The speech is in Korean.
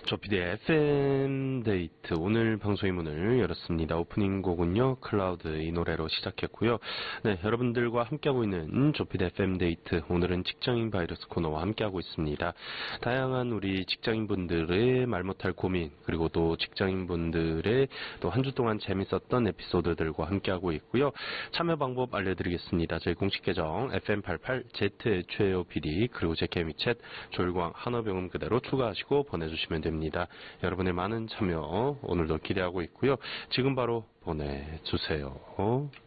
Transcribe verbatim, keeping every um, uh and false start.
조피디의 에프엠 데이트 오늘 방송의 문을 열었습니다. 오프닝 곡은요 클라우드 이 노래로 시작했고요. 네, 여러분들과 함께하고 있는 조피디 에프엠 데이트 오늘은 직장인 바이러스 코너와 함께하고 있습니다. 다양한 우리 직장인분들의 말 못할 고민 그리고 또 직장인분들의 또 한 주 동안 재밌었던 에피소드들과 함께하고 있고요. 참여 방법 알려드리겠습니다. 저희 공식 계정 에프엠 팔십팔 제트 최요 피디 그리고 제 개미 챗 조일광 한어병음 그대로 추가하시고 보내주시면 됩니다. 여러분의 많은 참여 오늘도 기대하고 있고요. 지금 바로 보내주세요.